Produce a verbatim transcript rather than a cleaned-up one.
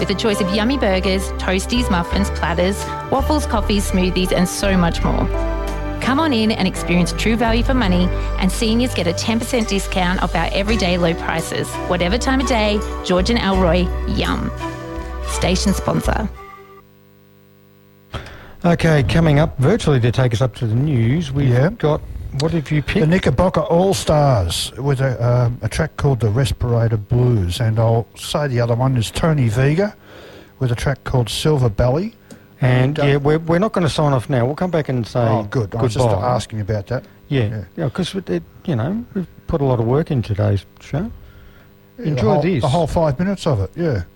with a choice of yummy burgers, toasties, muffins, platters, waffles, coffees, smoothies and so much more. Come on in and experience true value for money, and seniors get a ten percent discount off our everyday low prices. Whatever time of day, George and Elroy, yum. Station sponsor. Okay, coming up virtually to take us up to the news, we've Yeah. got, what have you picked? The Knickerbocker All-Stars with a, um, a track called The Respirator Blues, and I'll say the other one is Tony Vega with a track called Silver Belly. And, And, uh, yeah, we're, we're not going to sign off now. We'll come back and say Oh, good. I was just goodbye. asking about that. Yeah, yeah, because, you know, we've put a lot of work in today's show. Yeah, Enjoy the whole, this. The whole five minutes of it, yeah.